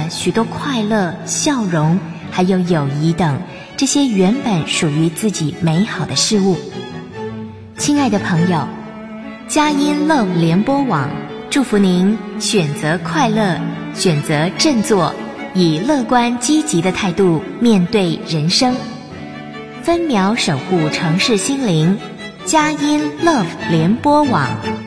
许多快乐、笑容，还有友谊等这些原本属于自己美好的事物。亲爱的朋友，佳音 Love 联播网祝福您选择快乐，选择振作，以乐观积极的态度面对人生，分秒守护城市心灵。佳音 Love 联播网。